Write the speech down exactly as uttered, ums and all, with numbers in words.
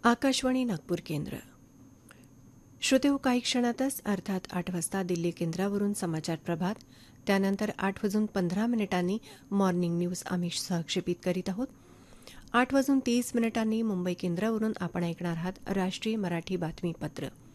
आकाशवाणी नागपूर केंद्र. श्रोतेहो, काही क्षणातच अर्थात आठ वाजता दिल्ली केंद्रावरून समाचार प्रभात, त्यानंतर आठ वाजून पंधरा मिनिटांनी मॉर्निंग न्यूज आम्ही सहक्षेपित करीत आहोत. आठ वाजून तीस मिनिटांनी मुंबई केंद्रावरून आपण ऐकणार आहात राष्ट्रीय मराठी बातमीपत्र.